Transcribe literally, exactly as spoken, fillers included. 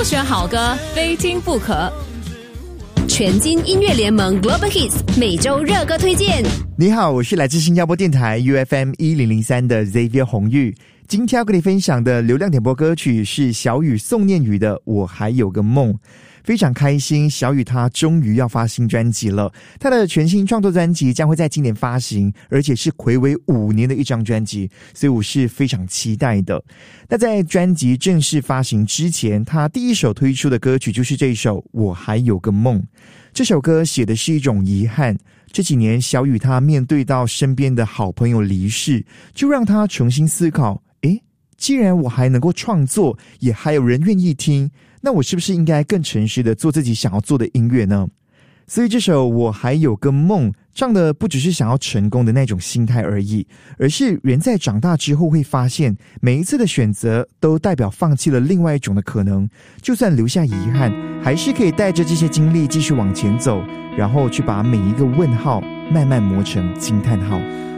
选好歌，非听不可。 全金音乐联盟 Global Hits 每周热歌推荐。 你好，我是来自新加坡电台 U F M 一零零三的 Xavier 洪玉。今天要跟你分享的流量点播歌曲是小雨宋念宇的《我还有个梦》。非常开心，小雨她终于要发新专辑了。她的全新创作专辑将会在今年发行，而且是睽违五年的一张专辑，所以我是非常期待的。那在专辑正式发行之前，她第一首推出的歌曲就是这首《我还有个梦》。这首歌写的是一种遗憾，这几年小雨她面对到身边的好朋友离世，就让她重新思考，诶，既然我还能够创作，也还有人愿意听，那我是不是应该更诚实的做自己想要做的音乐呢？所以这首我还有个梦唱的不只是想要成功的那种心态而已，而是人在长大之后会发现，每一次的选择都代表放弃了另外一种的可能，就算留下遗憾，还是可以带着这些经历继续往前走，然后去把每一个问号慢慢磨成惊叹号。